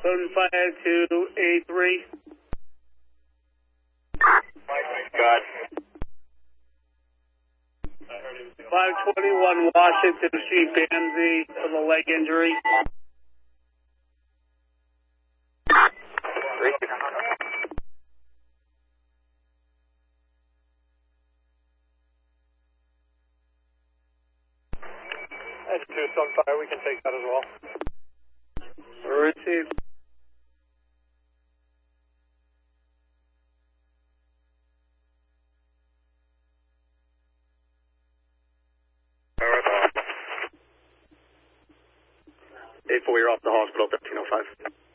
Sunfire to A3. God. 521 Washington Street, Banzi for the leg injury. That's 2 Sunfire, we can take that as well. Received. Alright. 8-4, you're off the hospital, 1305.